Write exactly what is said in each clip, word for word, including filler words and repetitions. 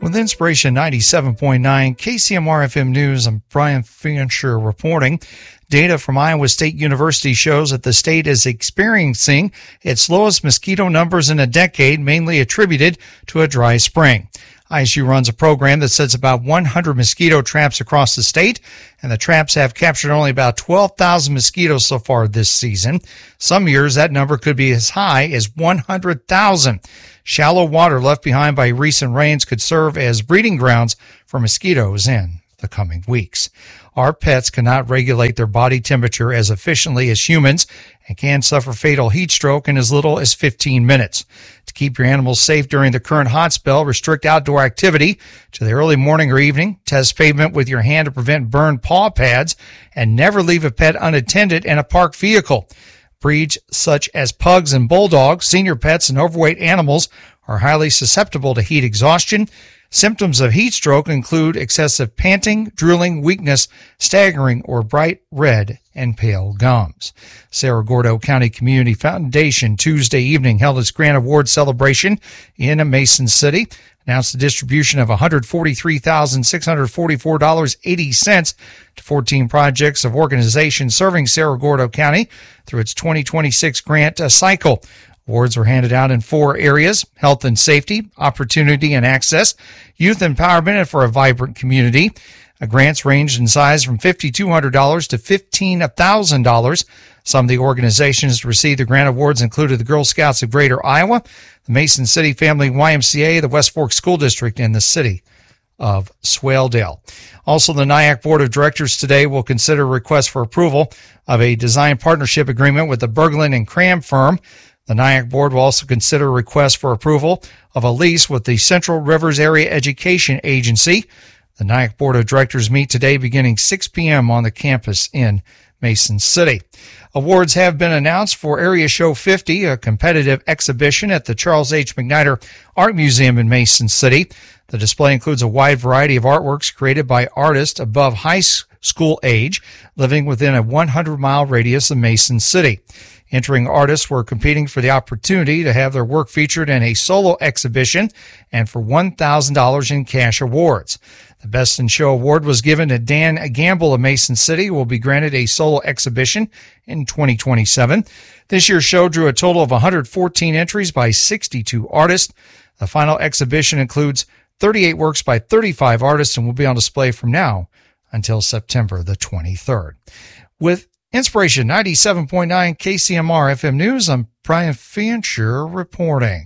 With Inspiration ninety-seven point nine K C M R F M News, I'm Brian Fincher reporting. Data from Iowa State University shows that the state is experiencing its lowest mosquito numbers in a decade, mainly attributed to a dry spring. I S U runs a program that sets about one hundred mosquito traps across the state, and the traps have captured only about twelve thousand mosquitoes so far this season. Some years that number could be as high as one hundred thousand. Shallow water left behind by recent rains could serve as breeding grounds for mosquitoes in the coming weeks. Our pets cannot regulate their body temperature as efficiently as humans and can suffer fatal heat stroke in as little as fifteen minutes. To keep your animals safe during the current hot spell, restrict outdoor activity to the early morning or evening, test pavement with your hand to prevent burned paw pads, and never leave a pet unattended in a parked vehicle. Breeds such as pugs and bulldogs, senior pets, and overweight animals are highly susceptible to heat exhaustion. Symptoms of heat stroke include excessive panting, drooling, weakness, staggering, or bright red and pale gums. Cerro Gordo County Community Foundation Tuesday evening held its Grant Award celebration in Mason City, announced the distribution of one hundred forty-three thousand six hundred forty-four dollars and eighty cents to fourteen projects of organizations serving Cerro Gordo County through its twenty twenty-six grant cycle. Awards were handed out in four areas: health and safety, opportunity and access, youth empowerment, and for a vibrant community. Uh, grants ranged in size from five thousand two hundred dollars to fifteen thousand dollars. Some of the organizations to receive the grant awards included the Girl Scouts of Greater Iowa, the Mason City Family Y M C A, the West Fork School District, and the City of Swaledale. Also, the N I A C Board of Directors today will consider a request for approval of a design partnership agreement with the Berglund and Cram firm. The N I A C Board will also consider a request for approval of a lease with the Central Rivers Area Education Agency. The N I A C Board of Directors meet today beginning six p.m. on the campus in Mason City. Awards have been announced for Area Show fifty, a competitive exhibition at the Charles H. McNider Art Museum in Mason City. The display includes a wide variety of artworks created by artists above high school age, living within a one hundred mile radius of Mason City. Entering artists were competing for the opportunity to have their work featured in a solo exhibition and for one thousand dollars in cash awards. The Best in Show award was given to Dan Gamble of Mason City, who will be granted a solo exhibition in twenty twenty-seven. This year's show drew a total of one hundred fourteen entries by sixty-two artists. The final exhibition includes thirty-eight works by thirty-five artists and will be on display from now until September the twenty-third. With Inspiration ninety-seven point nine K C M R F M News, I'm Brian Fincher reporting.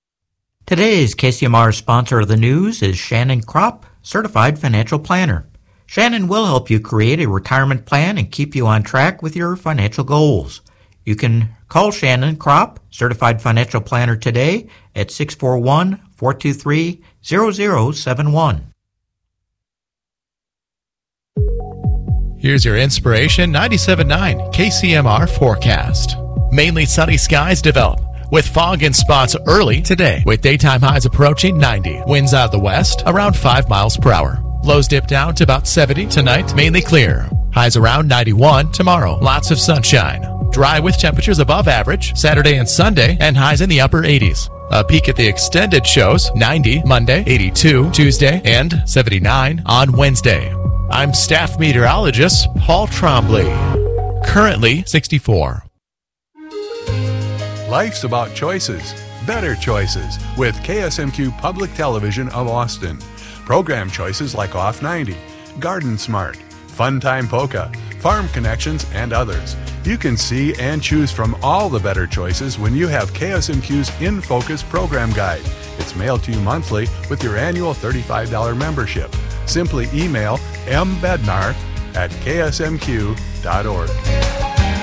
Today's K C M R sponsor of the news is Shannon Kropp, Certified Financial Planner. Shannon will help you create a retirement plan and keep you on track with your financial goals. You can call Shannon Kropp, Certified Financial Planner, today at six four one, four two three, zero zero seven one. Here's your Inspiration ninety-seven point nine K C M R forecast. Mainly sunny skies develop, with fog in spots early today, with daytime highs approaching ninety. Winds out of the west around five miles per hour. Lows dip down to about seventy tonight, mainly clear. Highs around ninety-one tomorrow. Lots of sunshine. Dry with temperatures above average Saturday and Sunday, and highs in the upper eighties. A peek at the extended shows: ninety Monday, eighty-two Tuesday, and seventy-nine on Wednesday. I'm staff meteorologist Paul Trombley. Currently sixty-four. Life's about choices, better choices, with K S M Q Public Television of Austin. Program choices like Off ninety, Garden Smart, Funtime Polka, Farm Connections, and others. You can see and choose from all the better choices when you have K S M Q's In Focus program guide. It's mailed to you monthly with your annual thirty-five dollars membership. Simply email m bednar at k s m q dot org.